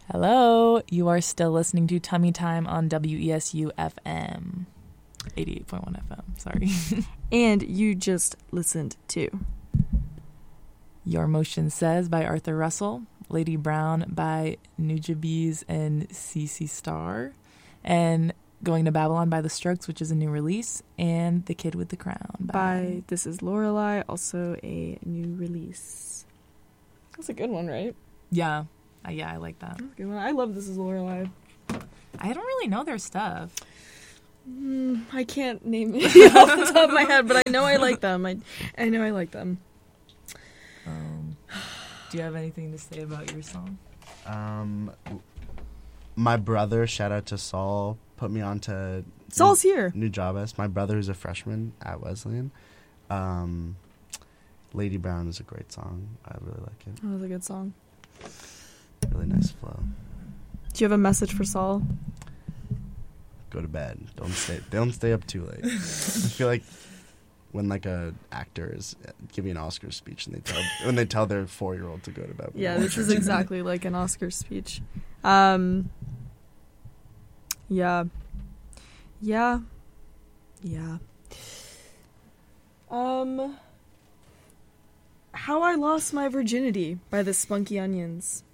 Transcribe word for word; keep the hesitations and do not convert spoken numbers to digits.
Hello, you are still listening to Tummy Time on W E S U F M. eighty-eight point one F M, sorry. And you just listened to Your Motion Says by Arthur Russell, Lady Brown by Nujabes and Cece Starr, and Going to Babylon by The Strokes, which is a new release, and The Kid with the Crown by, by This Is Lorelei, also a new release. That's a good one, right? Yeah. Uh, yeah, I like that. That's a good one. I love This Is Lorelei. I don't really know their stuff. Mm, I can't name it off the top of my head, but I know I like them. I, I know I like them. Um, do you have anything to say about your song? Um, my brother, shout out to Saul, put me on to Saul's here. Nujabes. My brother, who's a freshman at Wesleyan. Um, Lady Brown is a great song. I really like it. That was a good song. Really nice flow. Do you have a message for Saul? Go to bed. Don't stay. Don't stay up too late. I feel like when like a actor is giving an Oscar speech and they tell when they tell their four year old to go to bed. Yeah, this is exactly like an Oscar speech. Um. Yeah. Yeah. Yeah. Um. How I Lost My Virginity by the Spunky Onions.